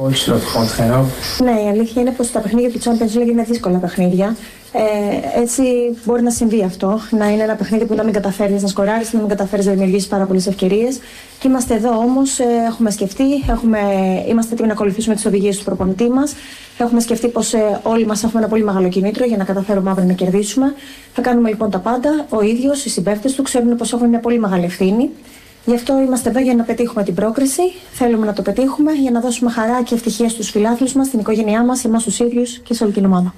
Ναι, η αλήθεια είναι πως τα παιχνίδια του Champions League είναι δύσκολα παιχνίδια. Έτσι μπορεί να συμβεί αυτό, να είναι ένα παιχνίδι που να μην καταφέρεις να σκοράρεις, να μην καταφέρεις να δημιουργήσεις πάρα πολλές ευκαιρίες. Και είμαστε εδώ όμως, έχουμε σκεφτεί, είμαστε έτοιμοι να ακολουθήσουμε τις οδηγίες του προπονητή μας. Έχουμε σκεφτεί πως όλοι μας έχουμε ένα πολύ μεγάλο κινήτρο για να καταφέρουμε αύριο να κερδίσουμε. Θα κάνουμε λοιπόν τα πάντα. Ο ίδιος, οι συμπαίκτες του ξέρουν πως έχουν μια πολύ μεγάλη ευθύνη. Γι' αυτό είμαστε εδώ για να πετύχουμε την πρόκριση. Θέλουμε να το πετύχουμε για να δώσουμε χαρά και ευτυχία στους φιλάθλους μας, στην οικογένειά μας, εμάς τους ίδιους και σε όλη την ομάδα.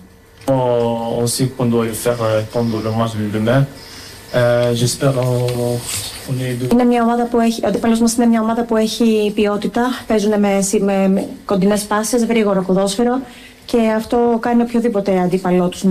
On sait qu'on doit le faire pendant le match de demain. J'espère on est. Είναι μια ομάδα που έχει, ο αντίπαλος μας είναι μια ομάδα που έχει ποιότητα. Παίζουν με κοντινές πάσες, γρήγορο ποδόσφαιρο και αυτό κάνει οποιοδήποτε αντίπαλό τους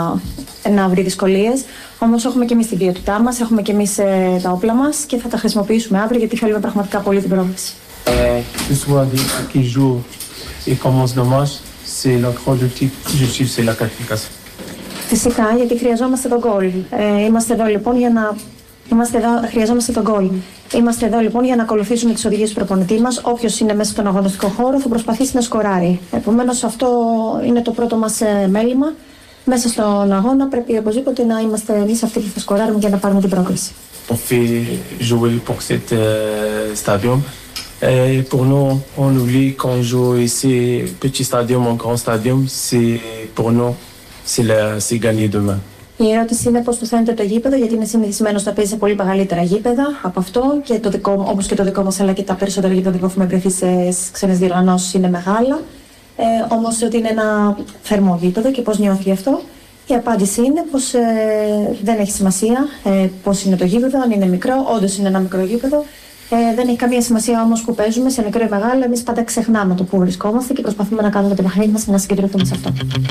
να βρει δυσκολίες. Όμως έχουμε και εμείς την ποιότητά μας, έχουμε και εμείς τα όπλα μας και θα τα χρησιμοποιήσουμε αύριο γιατί θέλουμε πραγματικά πολύ την πρόκληση. Que ce soit qui joue et commence le match, c'est notre objectif, c'est la qualification. Φυσικά, γιατί χρειαζόμαστε τον γκολ. Είμαστε εδώ λοιπόν χρειαζόμαστε τον γκολ. Είμαστε εδώ λοιπόν για να ακολουθήσουμε τις οδηγίες του προπονητή μας. Όποιος είναι μέσα στον αγωνιστικό χώρο θα προσπαθήσει να σκοράρει. Επομένως, αυτό είναι το πρώτο μας μέλημα. Μέσα στον αγώνα πρέπει οπωσδήποτε να είμαστε εμείς αυτοί που θα σκοράρουμε για να πάρουμε την πρόκληση. On fait jouer pour cet stadium. Et pour nous, on oublie qu'on joue ici, petit stadium, un grand stadium, c'est pour nous, c'est gagner demain. Η ερώτηση είναι πώς του φαίνεται το γήπεδο, γιατί είναι συνηθισμένος να παίζει σε πολύ μεγαλύτερα γήπεδα από αυτό και όπως και το δικό μας, αλλά και τα περισσότερα γήπεδα που έχουμε βρεθεί σε ξένες διοργανώσεις είναι μεγάλα. Όμως ότι είναι ένα θερμό γήπεδο και πώς νιώθει αυτό. Η απάντηση είναι πως δεν έχει σημασία πώς είναι το γήπεδο, αν είναι μικρό, όντως είναι ένα μικρό γήπεδο. Δεν έχει καμία σημασία όμως που παίζουμε, σε μικρό ή μεγάλο. Εμείς πάντα ξεχνάμε το που βρισκόμαστε και προσπαθούμε να κάνουμε το παιχνίδι μας και να συγκεντρωθούμε σε αυτό.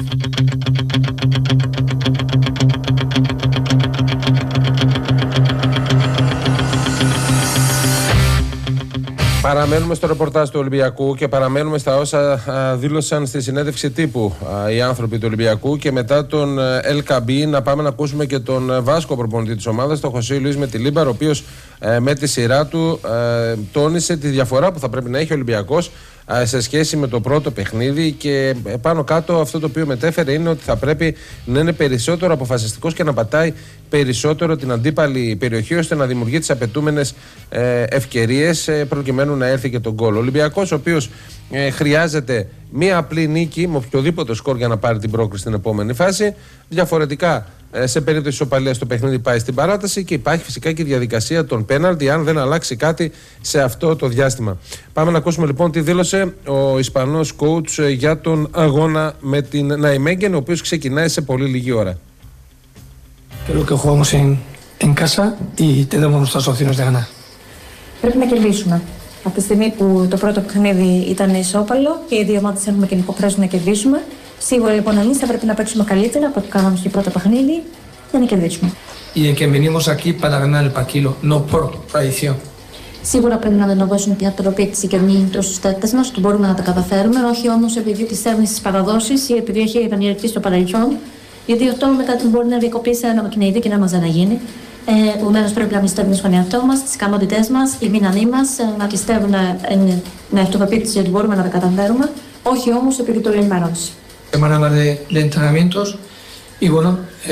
Παραμένουμε στο ρεπορτάζ του Ολυμπιακού και παραμένουμε στα όσα δήλωσαν στη συνέντευξη τύπου οι άνθρωποι του Ολυμπιακού και μετά τον LKB να πάμε να ακούσουμε και τον Βάσκο προπονητή της ομάδας, τον Χωσέ Λουίς Μετιλίμπαρ, ο οποίος με τη σειρά του τόνισε τη διαφορά που θα πρέπει να έχει ο Ολυμπιακός σε σχέση με το πρώτο παιχνίδι και πάνω κάτω αυτό το οποίο μετέφερε είναι ότι θα πρέπει να είναι περισσότερο αποφασιστικός και να πατάει περισσότερο την αντίπαλη περιοχή ώστε να δημιουργεί τις απαιτούμενες ευκαιρίες προκειμένου να έρθει και τον γκολ. Ο Ολυμπιακός, ο οποίος χρειάζεται μία απλή νίκη με οποιοδήποτε σκορ για να πάρει την πρόκριση στην επόμενη φάση. Διαφορετικά, σε περίπτωση ισοπαλίας το παιχνίδι πάει στην παράταση και υπάρχει φυσικά και η διαδικασία των πέναλτι αν δεν αλλάξει κάτι σε αυτό το διάστημα. Πάμε να ακούσουμε λοιπόν τι δήλωσε ο Ισπανός coach για τον αγώνα με την Ναϊμέγγεν, ο οποίος ξεκινάει σε πολύ λίγη ώρα. Creo que jugamos en casa y tenemos nuestras opciones de ganar. Πρέπει να κερδίσουμε. Από τη στιγμή που το πρώτο παιχνίδι ήταν ισόπαλο και οι δύο ομάδες έχουμε και υποχρέωση να κερδίσουμε. Σίγουρα λοιπόν εμείς θα πρέπει να παίξουμε καλύτερα από ό,τι κάναμε στο πρώτο παιχνίδι για να κερδίσουμε. Y en que venimos aquí para ganar el partido, no por tradición. Σίγουρα πρέπει να δώσουμε την αυτοποίηση και μήνυμα στους παίκτες μας ότι μπορούμε να τα καταφέρουμε, όχι όμως επειδή πιστεύουν στις παραδόσεις ή επειδή έχει επανειριστεί στο παρελθόν. Γιατί αυτό μετά μπορεί να διακοπεί σε ένα παιχνίδι και να μας αναγίνει. Επομένως πρέπει να πιστεύουμε στον εαυτό μας, στις ικανότητές μας, οι μήνανοί μας, να πιστεύουν να αυτοπεποίθηση ότι μπορούμε να τα καταφέρουμε, όχι όμως επειδή το λέμε ερώτηση. Semana más de entrenamientos y bueno,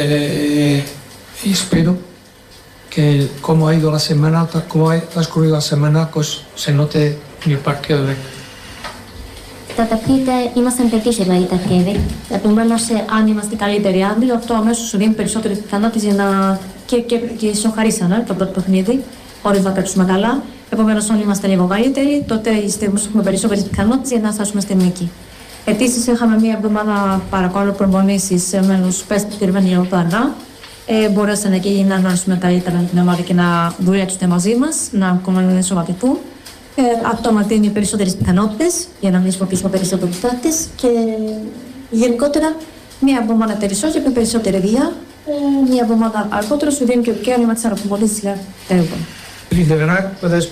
espero que como ha ido la semana, como ha transcurrido la semana, pues se note en el partido de hoy. Τα παιχνίδια είμαστε πετύχει για τα παιχνίδια. Επομένως, αν είμαστε καλύτεροι άντρε, αυτό αμέσως σου δίνει περισσότερες πιθανότητες για να. Και συγχαρήσανε το πρώτο παιχνίδι, χωρίς να παίξουμε καλά. Επομένως, όλοι είμαστε λίγο καλύτεροι, τότε έχουμε περισσότερες πιθανότητες για να φτάσουμε στη νίκη. Επίσης, είχαμε μία εβδομάδα παρακαλώ προπονήσεις με τους παίκτες του Ριβανίου Παρνά. Μπορέσαμε και να γνωρίσουμε καλύτερα την ομάδα και να δουλέψουμε μαζί μας, να ενσωματωθούν. Αυτό μας δίνει περισσότερες πιθανότητες για να μην χρησιμοποιήσουμε περισσότερους παίκτες και γενικότερα μία εβδομάδα περισσότερο και περισσότερη δουλειά. Μία εβδομάδα αργότερα σου δίνει και δικαίωμα της αναπομονής για έργο. De ganar, entonces,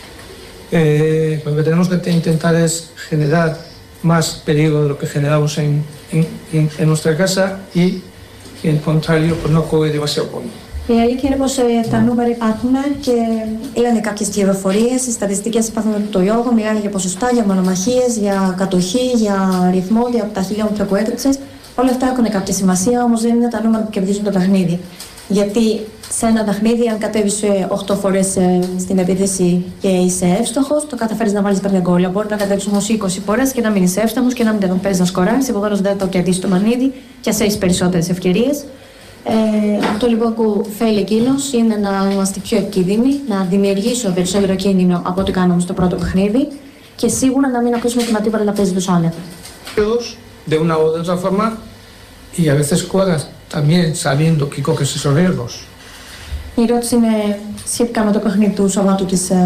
lo que tenemos que intentar es generar más peligro de lo que generamos en nuestra casa y el contrario pues no juegue demasiado cómodo. Η αλήθεια είναι πως τα νούμερα υπάρχουν και λένε κάποιες πληροφορίες. Οι στατιστικές υπάρχουν το λόγο, μιλάνε για ποσοστά, για μονομαχίες, για κατοχή, για αριθμό, για τα χιλιόμετρα που έτρεψες. Όλα αυτά έχουν κάποια σημασία, όμως δεν είναι τα νούμερα που κερδίζουν το παιχνίδι. Γιατί σε ένα παιχνίδι, αν κατέβεις 8 φορές στην επίθεση και είσαι εύστοχος, το καταφέρεις να βάλεις 5 γκολ. Μπορεί να κατέβεις όμως 20 φορές και να μην είσαι εύστοχος και να μην τον παίζεις να σκοράρεις. Επομένως δεν το κερδίσεις το παιχνίδι και ας έχεις περισσότερες ευκαιρίες. Αυτό λοιπόν που θέλει εκείνος είναι να είμαστε πιο επικίνδυνοι, να δημιουργήσω περισσότερο κίνδυνο από ό,τι κάναμε στο πρώτο παιχνίδι και σίγουρα να μην ακούσουμε την αντίπαλα να παίζει τους άνετα. De una u otra forma y a veces juegas también sabiendo que coges esos riesgos. Η ερώτηση είναι σχετικά με το παιχνίδι του Σαββάτου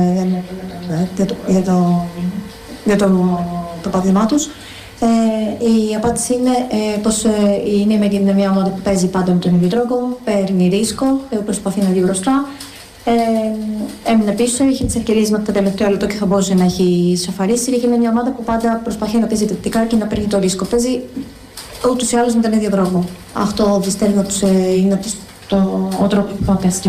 για το πάθημά τους. Η απάντηση είναι πως η Nijmegen είναι μια ομάδα που παίζει πάντα με τον ίδιο τρόπο, παίρνει ρίσκο, προσπαθεί να δει μπροστά. Έμεινε πίσω, είχε τις ευκαιρίες με τα τελευταία λεπτό και θα μπορούσε να έχει ισοφαρίσει. Είναι μια ομάδα που πάντα προσπαθεί να παίζει τακτικά και να παίρνει το ρίσκο. Παίζει ούτως ή άλλως με τον ίδιο τρόπο. Αυτό πιστεύω ότι είναι ο τρόπο που θα παίζει.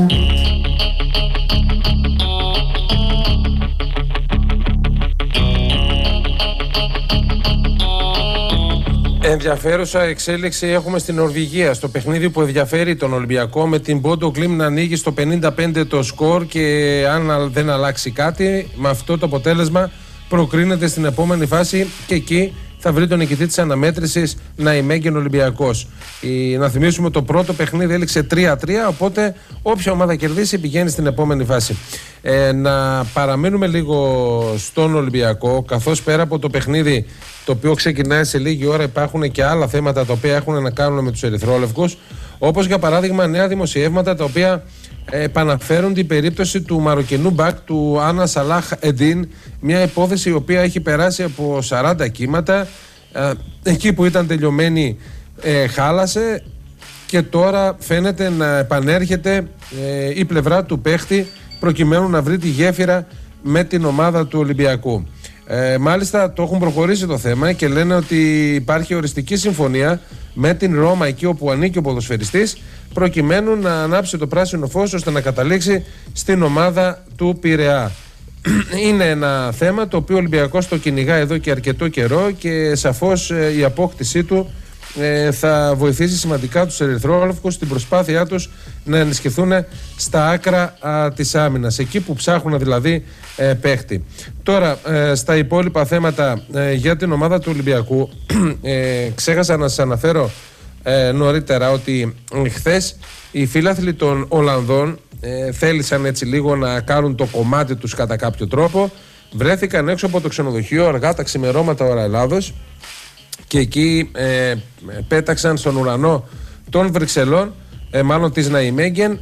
Ενδιαφέρουσα εξέλιξη έχουμε στην Νορβηγία, στο παιχνίδι που ενδιαφέρει τον Ολυμπιακό, με την Bodø Glimt να ανοίγει στο 55 το σκορ και αν δεν αλλάξει κάτι, με αυτό το αποτέλεσμα προκρίνεται στην επόμενη φάση και εκεί θα βρει τον νικητή της αναμέτρησης Nijmegen Ολυμπιακός. Να θυμίσουμε το πρώτο παιχνίδι έληξε 3-3, οπότε όποια ομάδα κερδίσει πηγαίνει στην επόμενη φάση. Να παραμείνουμε λίγο στον Ολυμπιακό, καθώς πέρα από το παιχνίδι το οποίο ξεκινάει σε λίγη ώρα υπάρχουν και άλλα θέματα τα οποία έχουν να κάνουν με τους ερυθρόλευκους, όπως για παράδειγμα νέα δημοσιεύματα τα οποία επαναφέρουν την περίπτωση του Μαροκινού μπακ του Άνα Σαλάχ Εντίν, μια υπόθεση η οποία έχει περάσει από 40 κύματα, εκεί που ήταν τελειωμένη χάλασε και τώρα φαίνεται να επανέρχεται η πλευρά του παίχτη προκειμένου να βρει τη γέφυρα με την ομάδα του Ολυμπιακού. Μάλιστα το έχουν προχωρήσει το θέμα και λένε ότι υπάρχει οριστική συμφωνία με την Ρώμα, εκεί όπου ανήκει ο ποδοσφαιριστής, προκειμένου να ανάψει το πράσινο φως ώστε να καταλήξει στην ομάδα του Πειραιά. Είναι ένα θέμα το οποίο ο Ολυμπιακός το κυνηγά εδώ και αρκετό καιρό και σαφώς η απόκτησή του θα βοηθήσει σημαντικά τους ερυθρόλευκους στην προσπάθειά τους να ενισχυθούν στα άκρα της άμυνας, εκεί που ψάχνουν δηλαδή παίχτη. Τώρα στα υπόλοιπα θέματα για την ομάδα του Ολυμπιακού, ξέχασα να σας αναφέρω νωρίτερα ότι χθες οι φίλαθλοι των Ολλανδών θέλησαν έτσι λίγο να κάνουν το κομμάτι τους κατά κάποιο τρόπο, βρέθηκαν έξω από το ξενοδοχείο αργά τα ξημερώματα ώρα Ελλάδος και εκεί πέταξαν στον ουρανό των Βρυξελών, μάλλον της Nijmegen,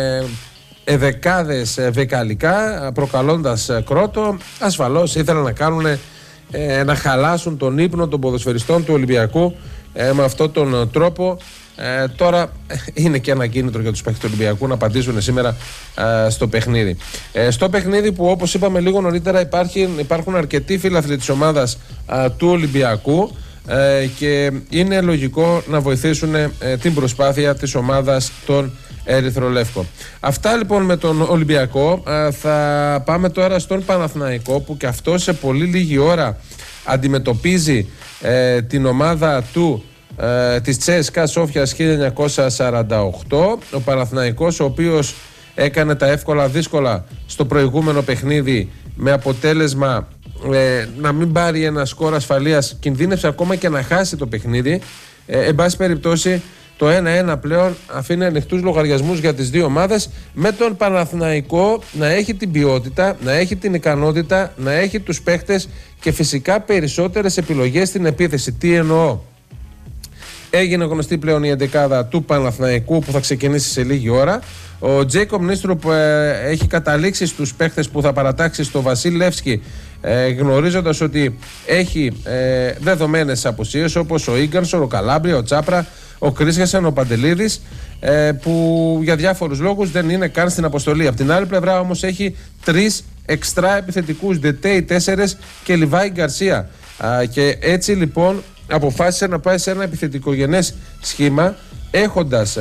δεκάδες βεκαλικά προκαλώντας κρότο. Ασφαλώς ήθελαν να κάνουν να χαλάσουν τον ύπνο των ποδοσφαιριστών του Ολυμπιακού με αυτόν τον τρόπο. Τώρα είναι και ένα κίνητρο για τους παίκτες του Ολυμπιακού να απαντήσουν σήμερα στο παιχνίδι. Στο παιχνίδι που, όπως είπαμε λίγο νωρίτερα, υπάρχουν αρκετοί φίλαθλοι της ομάδας του Ολυμπιακού και είναι λογικό να βοηθήσουν την προσπάθεια της ομάδας των ερυθρολεύκων. Αυτά λοιπόν με τον Ολυμπιακό. Θα πάμε τώρα στον Παναθηναϊκό, που και αυτό σε πολύ λίγη ώρα αντιμετωπίζει την ομάδα της CSKA Σόφιας 1948. Ο Παναθηναϊκός, ο οποίος έκανε τα εύκολα δύσκολα στο προηγούμενο παιχνίδι με αποτέλεσμα να μην πάρει ένα σκορ ασφαλείας, κινδύνευσε ακόμα και να χάσει το παιχνίδι. Εν πάση περιπτώσει, το 1-1 πλέον αφήνει ανοιχτούς λογαριασμούς για τις δύο ομάδες, με τον Παναθηναϊκό να έχει την ποιότητα, να έχει την ικανότητα, να έχει τους παίχτες και φυσικά περισσότερες επιλογές στην επίθεση. Τι εννοώ? Έγινε γνωστή πλέον η εντεκάδα του Παναθηναϊκού που θα ξεκινήσει σε λίγη ώρα. Ο Τζέικομ Νίστρουπ έχει καταλήξει στους παίχτες που θα παρατάξει στο Βασίλ Λεύσκι, γνωρίζοντας ότι έχει δεδομένες απουσίες όπως ο Ίγκανσον, ο Καλάμπρια, ο Τσάπρα, ο Κρίσιασαν, ο Παντελίδης, που για διάφορους λόγους δεν είναι καν στην αποστολή. Από την άλλη πλευρά όμως έχει 3 εξτρά επιθετικούς, Ντετέι 4 και Λιβάη Γκαρσία, και έτσι λοιπόν αποφάσισε να πάει σε ένα επιθετικογενές σχήμα έχοντας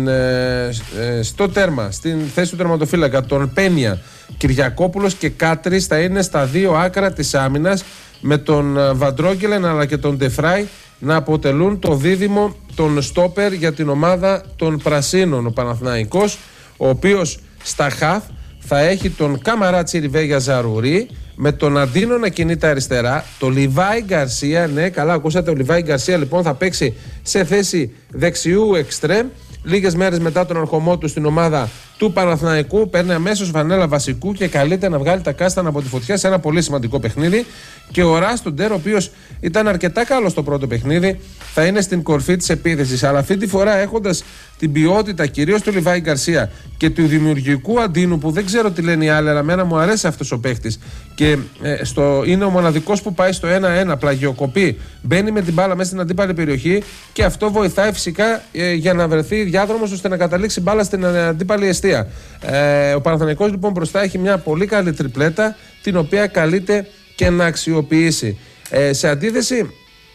στο τέρμα, στην θέση του τερματοφύλακα, τον Πένια, Κυριακόπουλος και Κάτρης θα είναι στα δύο άκρα της άμυνας, με τον Βαντρόγκελεν αλλά και τον Ντεφράι να αποτελούν το δίδυμο των στόπερ για την ομάδα των Πρασίνων. Ο Παναθηναϊκός, ο οποίος στα χαφ θα έχει τον Καμαράτσι Ριβέγια Ζαρουρί, με τον Αντίνο να κινείται αριστερά, το Λιβάι Γκαρσία, ναι καλά ακούσατε, ο Λιβάι Γκαρσία λοιπόν θα παίξει σε θέση δεξιού εξτρέμ. Λίγες μέρες μετά τον ερχομό του στην ομάδα του Παναθηναϊκού, παίρνει αμέσως φανέλα βασικού και καλείται να βγάλει τα κάστανα από τη φωτιά σε ένα πολύ σημαντικό παιχνίδι. Και ο Ράστοντερ, ο οποίος ήταν αρκετά καλός στο πρώτο παιχνίδι, θα είναι στην κορφή της επίθεσης. Αλλά αυτή τη φορά, έχοντας την ποιότητα κυρίως του Λιβάι Γκαρσία και του δημιουργικού Αντίνου, που δεν ξέρω τι λένε οι άλλοι, αλλά εμένα μου αρέσει αυτός ο παίχτης και είναι ο μοναδικός που πάει στο 1-1, πλαγιοκοπεί, μπαίνει με την μπάλα μέσα στην αντίπαλη περιοχή και αυτό βοηθάει φυσικά για να βρεθεί διάδρομος ώστε να καταλήξει μπάλα στην αντίπαλη εστία. Ο Παναθηναϊκός λοιπόν μπροστά έχει μια πολύ καλή τριπλέτα, την οποία καλείται και να αξιοποιήσει. Σε αντίθεση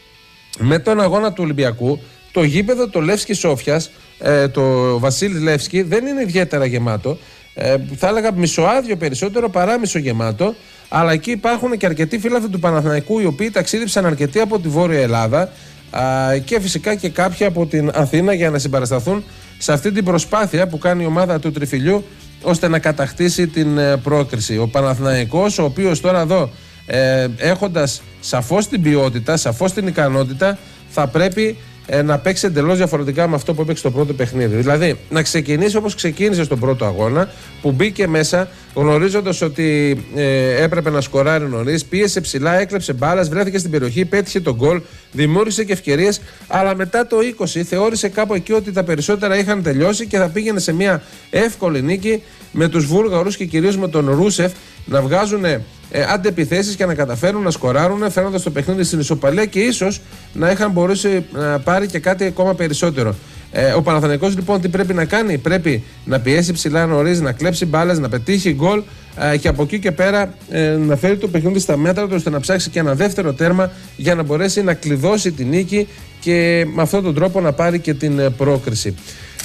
με τον αγώνα του Ολυμπιακού, το γήπεδο το Λεύσκι Σόφιας, το Βασίλης Λεύσκι, δεν είναι ιδιαίτερα γεμάτο. Θα έλεγα μισοάδιο περισσότερο παρά μισογεμάτο. Αλλά εκεί υπάρχουν και αρκετοί φίλαθλοι του Παναθηναϊκού, οι οποίοι ταξίδεψαν αρκετοί από τη Βόρεια Ελλάδα και φυσικά και κάποιοι από την Αθήνα για να συμπαρασταθούν σε αυτή την προσπάθεια που κάνει η ομάδα του Τριφυλιού ώστε να κατακτήσει την πρόκριση. Ο Παναθηναϊκός, ο οποίος τώρα εδώ έχοντας σαφώς την ποιότητα, σαφώς την ικανότητα, θα πρέπει να παίξει εντελώς διαφορετικά με αυτό που έπαιξε στο πρώτο παιχνίδι. Δηλαδή να ξεκινήσει όπως ξεκίνησε στον πρώτο αγώνα, που μπήκε μέσα γνωρίζοντας ότι έπρεπε να σκοράρει νωρίς, πίεσε ψηλά, έκλεψε μπάλας, βρέθηκε στην περιοχή, πέτυχε τον γκολ, δημιούργησε και ευκαιρίες, αλλά μετά το 20 θεώρησε κάπου εκεί ότι τα περισσότερα είχαν τελειώσει και θα πήγαινε σε μια εύκολη νίκη με τους Βούλγαρους και κυρίως με τον Ρούσεφ να βγάζουν αντεπιθέσεις και να καταφέρουν να σκοράρουν, φέρνοντας το παιχνίδι στην ισοπαλία και ίσως να είχαν μπορέσει να πάρει και κάτι ακόμα περισσότερο. Ο Παναθηναϊκός λοιπόν τι πρέπει να κάνει? Πρέπει να πιέσει ψηλά νωρίς, να κλέψει μπάλες, να πετύχει γκολ και από εκεί και πέρα να φέρει το παιχνίδι στα μέτρα του ώστε να ψάξει και ένα δεύτερο τέρμα για να μπορέσει να κλειδώσει την νίκη και με αυτόν τον τρόπο να πάρει και την πρόκριση.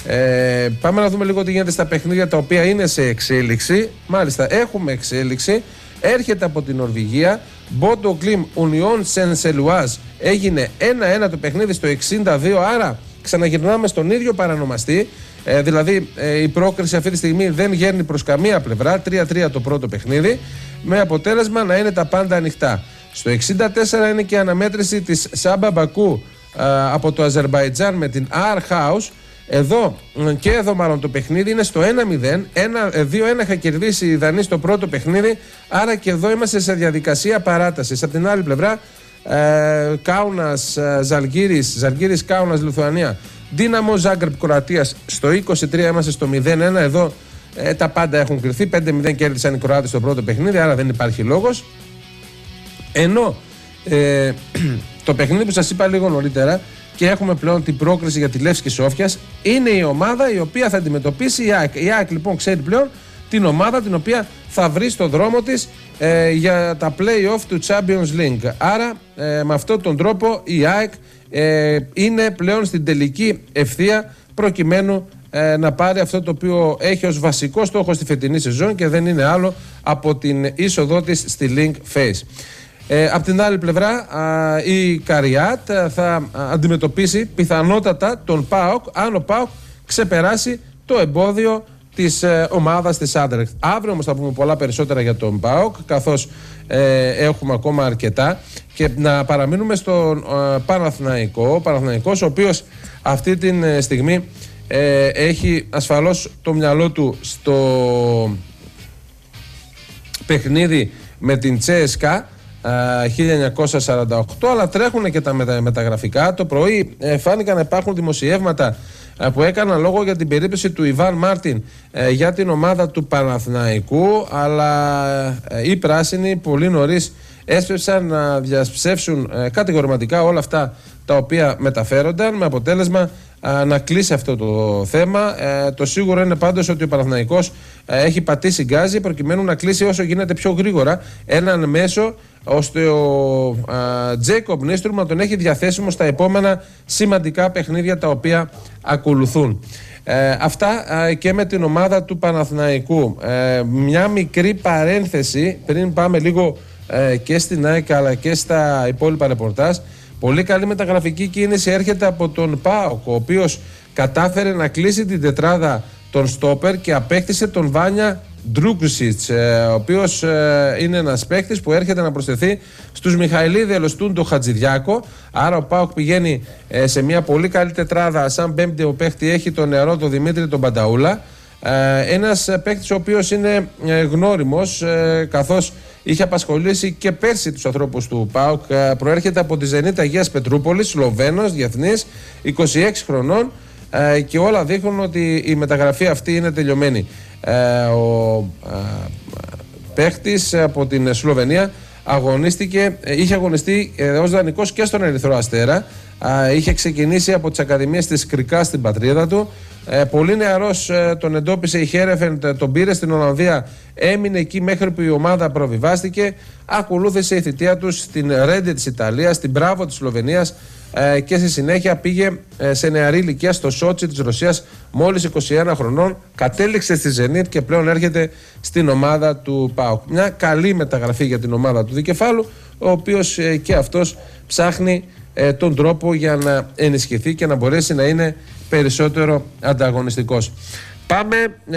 Πάμε να δούμε λίγο τι γίνεται στα παιχνίδια τα οποία είναι σε εξέλιξη. Μάλιστα έχουμε εξέλιξη. Έρχεται από την Νορβηγία. Μπόντο Γκλιμ Ουνιόν Σεν-Σελουάζ έγινε 1-1 το παιχνίδι στο 62, άρα ξαναγυρνάμε στον ίδιο παρανομαστή. Δηλαδή η πρόκριση αυτή τη στιγμή δεν γέρνει προς καμία πλευρά. 3-3 το πρώτο παιχνίδι, με αποτέλεσμα να είναι τα πάντα ανοιχτά. Στο 64 είναι και η αναμέτρηση της Σάμπα Μπακού από το Αζερμπαϊτζάν με την Arhaus. Εδώ μάλλον το παιχνίδι είναι στο 1-0. 2-1 είχα κερδίσει η Δανή στο πρώτο παιχνίδι, άρα και εδώ είμαστε σε διαδικασία παράτασης. Από την άλλη πλευρά Κάουνας Ζαλγκύρης Κάουνας Λιθουανία, Δίναμο Ζάγκρεπ Κροατίας στο 23 είμαστε στο 0-1. Εδώ τα πάντα έχουν κρυφθεί. 5-0 κέρδισαν οι Κροάτες στο πρώτο παιχνίδι, άρα δεν υπάρχει λόγος. Ενώ το παιχνίδι που σας είπα λίγο νωρίτερα και έχουμε πλέον την πρόκριση για τη Λεύσκη Σόφιας, είναι η ομάδα η οποία θα αντιμετωπίσει η ΑΕΚ. Η ΑΕΚ λοιπόν ξέρει πλέον την ομάδα την οποία θα βρει στο δρόμο της για τα play-off του Champions League. Άρα με αυτόν τον τρόπο η ΑΕΚ είναι πλέον στην τελική ευθεία προκειμένου να πάρει αυτό το οποίο έχει ως βασικό στόχο στη φετινή σεζόν και δεν είναι άλλο από την είσοδό της στη Link Phase. Απ' την άλλη πλευρά η Καριάτ θα αντιμετωπίσει πιθανότατα τον ΠΑΟΚ αν ο ΠΑΟΚ ξεπεράσει το εμπόδιο της ομάδας της Άντερλεχτ. Αύριο όμως θα πούμε πολλά περισσότερα για τον ΠΑΟΚ, καθώς έχουμε ακόμα αρκετά, και να παραμείνουμε στον Παναθηναϊκό. Ο Παναθηναϊκός, ο οποίος αυτή τη στιγμή έχει ασφαλώς το μυαλό του στο παιχνίδι με την CSKA 1948, αλλά τρέχουν και τα μεταγραφικά. Το πρωί φάνηκαν να υπάρχουν δημοσιεύματα που έκαναν λόγο για την περίπτωση του Ιβάν Μάρτιν για την ομάδα του Παναθηναϊκού, αλλά οι πράσινοι πολύ νωρίς έσπευσαν να διαψεύσουν κατηγορηματικά όλα αυτά τα οποία μεταφέρονταν, με αποτέλεσμα να κλείσει αυτό το θέμα. Το σίγουρο είναι πάντως ότι ο Παναθηναϊκός έχει πατήσει γκάζι προκειμένου να κλείσει όσο γίνεται πιο γρήγορα έναν μέσο ώστε ο Τζέικομπ Νίστρουμ να τον έχει διαθέσιμο στα επόμενα σημαντικά παιχνίδια τα οποία ακολουθούν. Αυτά και με την ομάδα του Παναθηναϊκού. Μια μικρή παρένθεση πριν πάμε λίγο και στην ΑΕΚ αλλά και στα υπόλοιπα ρεπορτάζ. Πολύ καλή μεταγραφική κίνηση έρχεται από τον ΠΑΟΚ, ο οποίος κατάφερε να κλείσει την τετράδα των στόπερ και απέκτησε τον Βάνια Ντρούκουσιτς, ο οποίος είναι ένας παίκτης που έρχεται να προσθεθεί στους Μιχαηλίδη, Ελοστούντο, Χατζηδιάκο. Άρα ο ΠΑΟΚ πηγαίνει σε μια πολύ καλή τετράδα. Σαν πέμπτη ο παίκτη έχει τον νεαρό τον Δημήτρη τον Πανταούλα. Ένας παίκτης ο οποίος είναι γνώριμος, καθώς είχε απασχολήσει και πέρσι τους ανθρώπους του ΠΑΟΚ. Προέρχεται από τη Ζενίτ Αγίας Πετρούπολης, Σλοβαίνος, διεθνής, 26 χρονών, και όλα δείχνουν ότι η μεταγραφή αυτή είναι τελειωμένη. Ο παίχτης από την Σλοβενία είχε αγωνιστεί ως δανεικός και στον Ερυθρό Αστέρα. Είχε ξεκινήσει από τις ακαδημίες της Κρικά στην πατρίδα του. Πολύ νεαρός τον εντόπισε η Χέρεφεν, τον πήρε στην Ολλανδία, έμεινε εκεί μέχρι που η ομάδα προβιβάστηκε. Ακολούθησε η θητεία του στην Ρέντε της Ιταλίας, στην Μπράβο της Σλοβενίας, και στη συνέχεια πήγε σε νεαρή ηλικία στο Σότσι της Ρωσίας, μόλις 21 χρονών. Κατέληξε στη Ζενίτ και πλέον έρχεται στην ομάδα του ΠΑΟΚ. Μια καλή μεταγραφή για την ομάδα του Δικεφάλου, ο οποίος και αυτός ψάχνει τον τρόπο για να ενισχυθεί και να μπορέσει να είναι περισσότερο ανταγωνιστικός. Πάμε,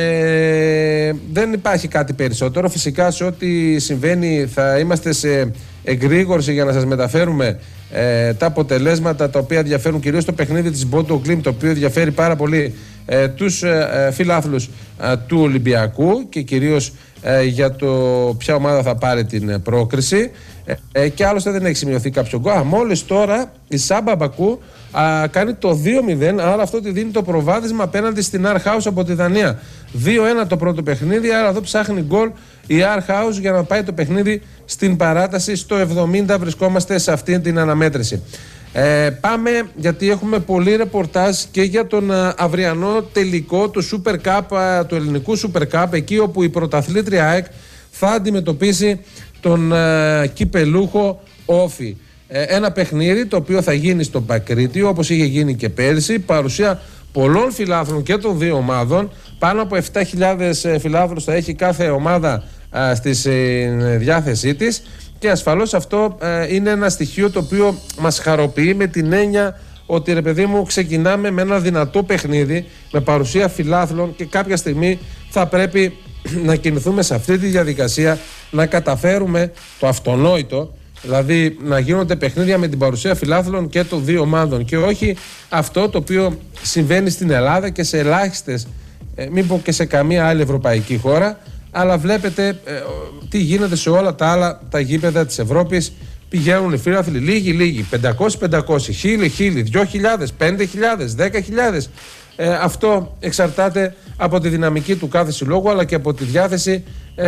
δεν υπάρχει κάτι περισσότερο. Φυσικά σε ό,τι συμβαίνει θα είμαστε σε εγρήγορση για να σας μεταφέρουμε τα αποτελέσματα τα οποία διαφέρουν κυρίως το παιχνίδι της Μπότο Γκλιμ, το οποίο διαφέρει πάρα πολύ τους φιλάθλους του Ολυμπιακού και κυρίως για το ποια ομάδα θα πάρει την πρόκριση, και άλλωστε δεν έχει σημειωθεί κάποιο γκολ. Μόλις τώρα η Σάμπα Μπακού κάνει το 2-0, άρα αυτό τη δίνει το προβάδισμα απέναντι στην Arhaus από τη Δανία. 2-1 το πρώτο παιχνίδι, άρα εδώ ψάχνει γκολ η Arhaus για να πάει το παιχνίδι στην παράταση. Στο 70 βρισκόμαστε σε αυτή την αναμέτρηση. Πάμε, γιατί έχουμε πολύ ρεπορτάζ και για τον αυριανό τελικό του Super Cup, του ελληνικού Super Cup, εκεί όπου η πρωταθλήτρια ΑΕΚ θα αντιμετωπίσει τον κυπελούχο Όφη. Ένα παιχνίδι το οποίο θα γίνει στο Πακρίτιο, όπως είχε γίνει και πέρσι, παρουσία πολλών φιλάθλων και των δύο ομάδων. Πάνω από 7.000 φιλάθλους θα έχει κάθε ομάδα στη διάθεσή της, και ασφαλώς αυτό είναι ένα στοιχείο το οποίο μας χαροποιεί, με την έννοια ότι, ρε παιδί μου, ξεκινάμε με ένα δυνατό παιχνίδι με παρουσία φιλάθλων και κάποια στιγμή θα πρέπει να κινηθούμε σε αυτή τη διαδικασία, να καταφέρουμε το αυτονόητο, δηλαδή να γίνονται παιχνίδια με την παρουσία φιλάθλων και των δύο ομάδων, και όχι αυτό το οποίο συμβαίνει στην Ελλάδα και σε ελάχιστες, μην πω και σε καμία άλλη ευρωπαϊκή χώρα, αλλά βλέπετε τι γίνεται σε όλα τα άλλα τα γήπεδα της Ευρώπης. Πηγαίνουν οι φίλαθλοι λίγοι, 500, 1.000, 2.000, 5.000, 10.000. Αυτό εξαρτάται από τη δυναμική του κάθε συλλόγου, αλλά και από τη διάθεση